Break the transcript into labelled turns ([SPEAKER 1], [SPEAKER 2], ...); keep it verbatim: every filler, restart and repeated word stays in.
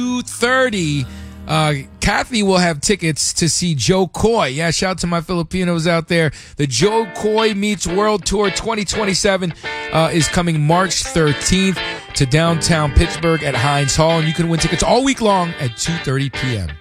[SPEAKER 1] two thirty. Uh, Kathy will have tickets to see Joe Coy. Yeah, shout out to my Filipinos out there. The Joe Coy Meets World Tour twenty twenty-seven uh, is coming March thirteenth to downtown Pittsburgh at Heinz Hall, and you can win tickets all week long at two thirty p.m.